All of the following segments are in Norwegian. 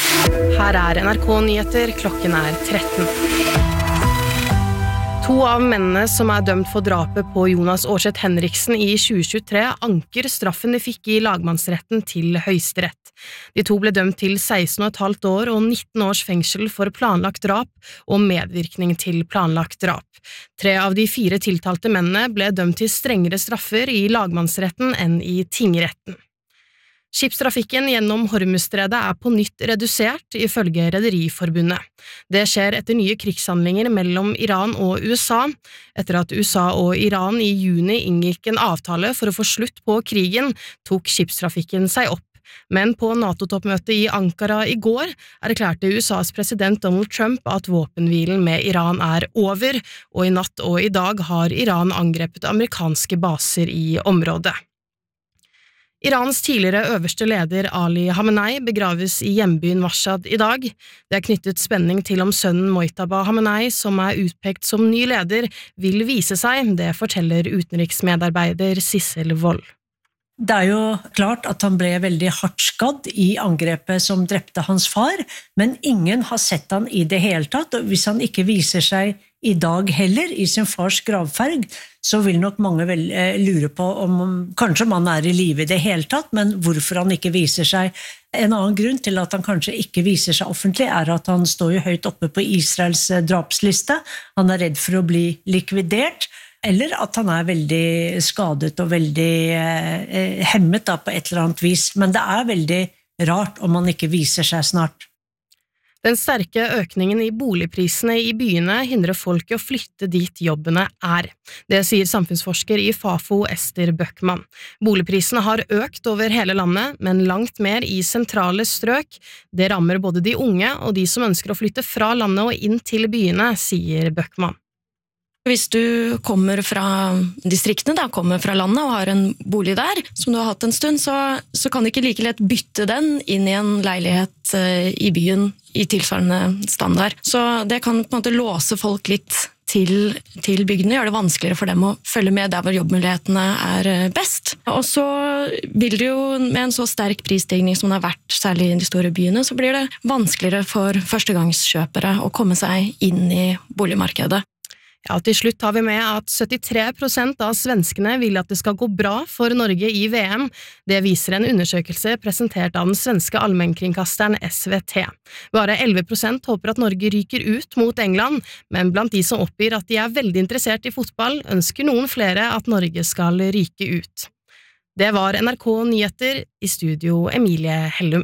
Her NRK Nyheter, klokken 13. 2 av mennene som dømt for drapet på Jonas Aarseth Henriksen i 2023 anker straffen de fikk i lagmannsretten til Høyesterett. De 2 ble dømt til 16,5 år og 19 års fengsel for planlagt drap og medvirkning til planlagt drap. 3 av de 4 tiltalte mennene ble dømt til strengere straffer i lagmannsretten enn i tingretten. Skipstrafikken gjennom Hormuzstredet på nytt redusert, ifølge Rederiforbundet. Det skjer etter nye krigshandlinger mellom Iran og USA. Etter at USA og Iran i juni inngikk en avtale for å få slutt på krigen, tok skipstrafikken seg opp. Men på NATO-toppmøtet i Ankara i går erklærte USAs president Donald Trump at våpenhvilen med Iran over, og i natt og i dag har Iran angrepet amerikanske baser i området. Irans tidligere øverste leder Ali Khamenei begraves i hjembyen Mashhad i dag. Det knyttet spenning til om sønnen Mojtaba Khamenei, som utpekt som ny leder, vil vise seg, det forteller utenriksmedarbeider Sissel Wold. Det jo klart at han ble veldig hardt skadd i angrepet som drepte hans far, men ingen har sett han i det hele tatt, og hvis han ikke viser seg i dag heller i sin fars gravferg, så vil nok mange lure på om kanskje han i live i det hele tatt, men hvorfor han ikke viser seg. En annen grunn til at han kanskje ikke viser seg offentlig at han står jo høyt oppe på Israels drapsliste, han redd for å bli likvidert, eller at han veldig skadet og veldig hemmet på et eller annet vis, men det veldig rart om han ikke viser seg snart. Den sterke økningen i boligprisene i byene hindrer folk i å flytte dit jobbene Det sier samfunnsforsker i Fafo Ester Bøckmann. Boligprisene har økt over hele landet, men langt mer i sentrale strøk. Det rammer både de unge og de som ønsker å flytte fra landet og inn til byene, sier Bøckmann. Hvis du kommer fra distriktene, kommer fra landet og har en bolig der, som du har hatt en stund, så kan du ikke like lett bytte den inn i en leilighet i byen i tilsvarende standard. Så det kan på en måte låse folk litt til bygdene, gjøre det vanskeligere for dem å følge med der hvor jobbmulighetene best. Og så vil det jo, med en så sterk prisstigning som det har vært, særlig i de store byene, så blir det vanskeligere for førstegangskjøpere å komme seg inn i boligmarkedet. Ja, til slutt har vi med at 73% av svenskene vil at det skal gå bra for Norge i VM. Det viser en undersøkelse presentert av den svenske allmennkringkasteren SVT. Bare 11% håper at Norge ryker ut mot England, men blant de som oppgir at de veldig interessert i fotball, ønsker noen flere at Norge skal ryke ut. Det var NRK Nyheter, i studio Emilie Hellum.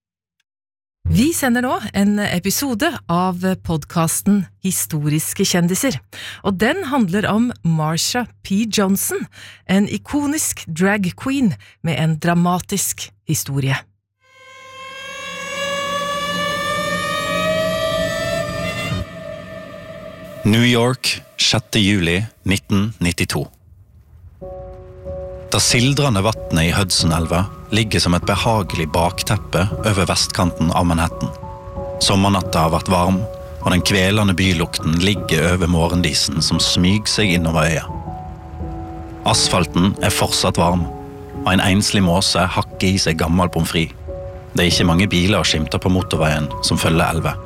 Vi sender nå en episode av podcasten Historiske kjendiser, og den handler om Marsha P. Johnson, en ikonisk drag queen med en dramatisk historie. New York, 6. juli 1992. Det sildrende vattnet i Hudson-elva ligger som et behagelig bakteppe over vestkanten av Manhattan. Sommernatta har vært varm, og den kvelende bylukten ligger over morgendisen som smyger seg innover øya. Asfalten fortsatt varm, og en enslig måse hakker i seg gammel pommes frites. Det ikke mange biler å skimte på motorveien som følger elva.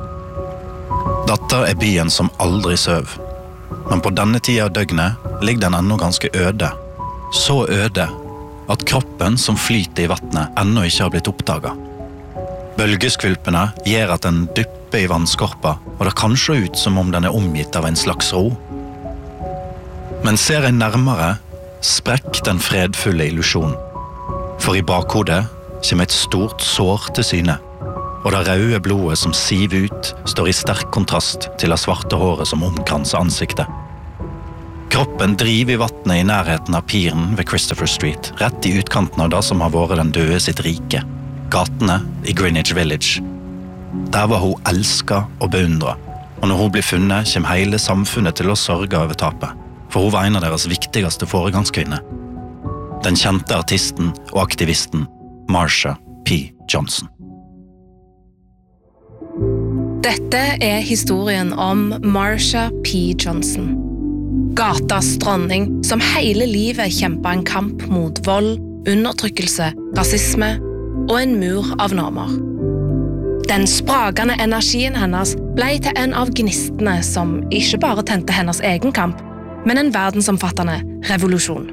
Dette byen som aldri søv, men på denne tida av døgnet ligger den ennå ganske øde. Så øde at kroppen som flyter i vattnet ennå ikke har blitt oppdaget. Bølgeskvulpene gjør at den dypper i vannskorpa, og det kan se ut som om den omgitt av en slags ro. Men ser en nærmere, sprekk den fredfulle illusjonen. For i bakhodet kommer et stort sår til syne, og det røde blodet som siver ut står i sterk kontrast til det svarte håret som omkranser ansiktet. Kroppen driver i vattnet i nærheten av piren ved Christopher Street, rett i utkanten av det som har vært den døde sitt rike, gatene i Greenwich Village. Der var hun elsket og beundret, og når hun blir funnet, kommer hele samfunnet til å sørge over tapet, for hun var en av deres viktigste foregangskvinner. Den kjente artisten og aktivisten Marsha P. Johnson. Dette historien om Marsha P. Johnson. Gatas dronning som hele livet kjempet en kamp mot vold, undertrykkelse, rasisme og en mur av normer. Den sprakende energien hennes ble til en av gnistene som ikke bare tente hennes egen kamp, men en verdensomfattende revolusjon.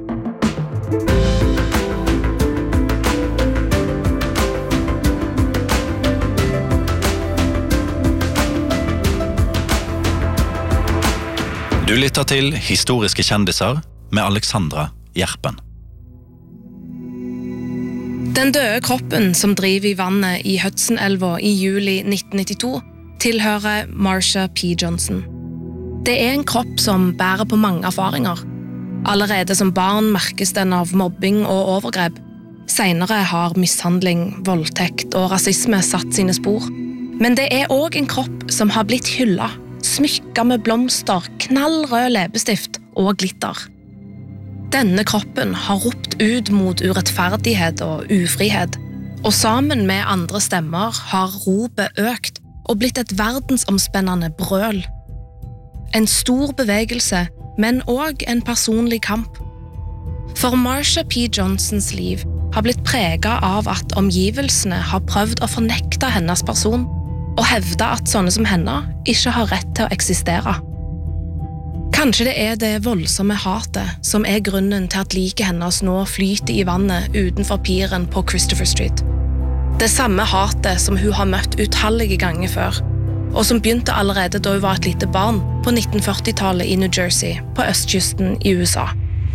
Du lytter til Historiske kjendiser med Alexandra Gjerpen. Den døde kroppen som driver i vannet i Hudson-elva i juli 1992 tilhører Marsha P. Johnson. Det er en kropp som bærer på mange erfaringer. Allerede som barn merkes den av mobbing og overgrep. Senere har mishandling, voldtekt og rasisme satt sine spor. Men det er også en kropp som har blitt hyllet, smykket med blomster, knallrød leppestift og glitter. Denne kroppen har ropt ut mot urettferdighet og ufrihet, og sammen med andre stemmer har ropet økt og blitt et verdensomspennende brøl. En stor bevegelse, men også en personlig kamp. For Marsha P. Johnsons liv har blitt preget av at omgivelsene har prøvd å fornekte hennes person, og hevde at sånne som henne ikke har rett til å eksistere. Kanskje det er det voldsomme hatet som er grunnen til at liket hennes nå flyter i vannet utenfor piren på Christopher Street. Det samme hatet som hun har møtt utallige ganger før, og som begynte allerede da hun var et lite barn på 1940-tallet i New Jersey, på østkysten i USA.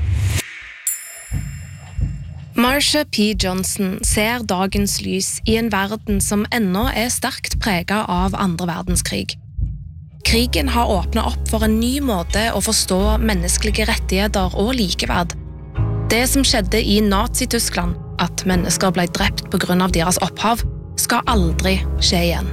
Marsha P. Johnson ser dagens lys i en verden som ennå er sterkt preget av andre verdenskrig. Krigen har åpnet opp for en ny måte å forstå menneskelige rettigheter og likeverd. Det som skjedde i Nazi-Tyskland, at mennesker ble drept på grunn av deres opphav, skal aldri skje igjen.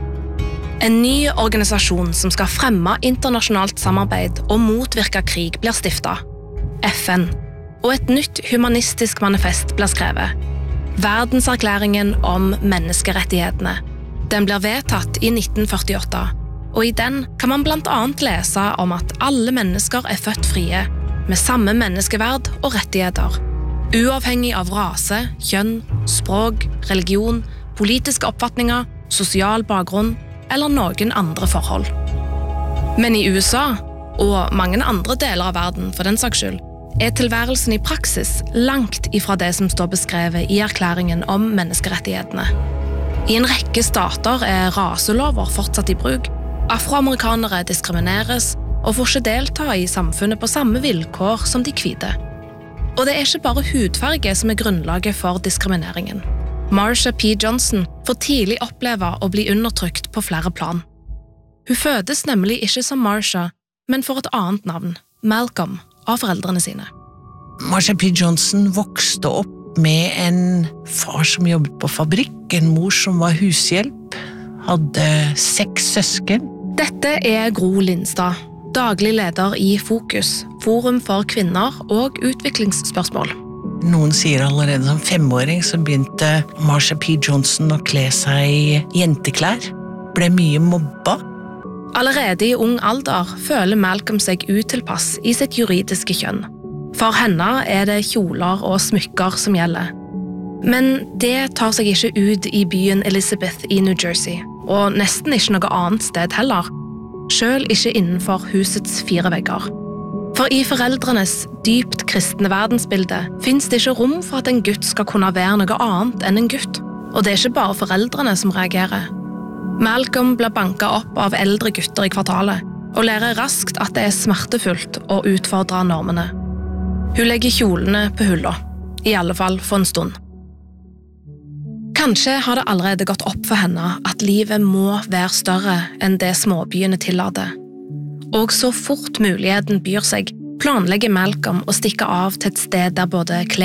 En ny organisasjon som skal fremme internasjonalt samarbeid og motvirke krig blir stiftet, FN, og et nytt humanistisk manifest blir skrevet. Verdenserklæringen om menneskerettighetene. Den blir vedtatt i 1948, og i den kan man blant annet lese om at alle mennesker er født frie, med samme menneskeverd og rettigheter, uavhengig av rase, kjønn, språk, religion, politiske oppfatninger, sosial bakgrunn eller noen andre forhold. Men i USA, og mange andre deler av verden for den saks skyld, er tilværelsen i praksis langt ifra det som står beskrevet i erklæringen om menneskerettighetene. I en rekke stater er raselover fortsatt i bruk, afroamerikanere diskrimineres og får ikke delta i samfunnet på samme vilkår som de hvite. Og det er ikke bare hudfarge som er grunnlaget for diskrimineringen. Marsha P. Johnson får tidlig oppleve å bli undertrykt på flere plan. Hun fødes nemlig ikke som Marsha, men får et annet navn, Malcolm, av foreldrene sine. Marsha P. Johnson vokste opp med en far som jobbet på fabrikk, en mor som var hushjelp, hadde 6 søsken. Dette er Gro Lindstad, daglig leder i Fokus, Forum for kvinner og utviklingsspørsmål. Noen sier allerede som 5-åring så begynte Marsha P. Johnson å kle seg i jenteklær, ble mye mobba. Allerede i ung alder føler Malcolm seg utilpass i sitt juridiske kjønn. For henne er det kjoler og smykker som gjelder. Men det tar seg ikke ut i byen Elizabeth i New Jersey, og nesten ikke noe annet sted heller, selv ikke innenfor husets 4 vegger. For i foreldrenes dypt kristne verdensbilde finnes det ikke rom for at en gutt skal kunne være noe annet enn en gutt, og det er ikke bare foreldrene som reagerer. Malcolm blir banket opp av eldre gutter i kvartalet, og lærer raskt at det er smertefullt å utfordre normene. Hun legger kjolene på hylla, i alle fall for en stund. Kanskje har det allerede gått opp for henne at livet må være større enn det småbyene tillater. Og så fort muligheten byr seg, planlegger Malcolm å stikke av til et sted der både